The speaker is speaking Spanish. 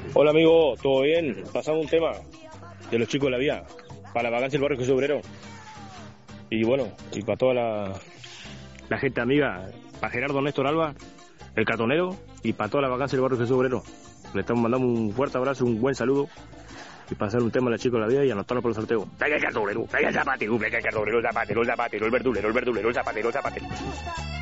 Hola amigo, ¿todo bien? Pasamos un tema de los chicos de la vía, para la vacancia del barrio Jesús Obrero. Y bueno, y para toda la gente amiga, para Gerardo Néstor Alba, el cartonero, y para toda la vacancia del barrio Jesús Obrero. Le estamos mandando un fuerte abrazo, un buen saludo, y pasar un tema a los chicos de la vía y anotarlo por el sorteo. Venga el cartonero, venga el zapatero, venga el cartonero, el zapatero, el verdulero, el zapatero, el zapatero.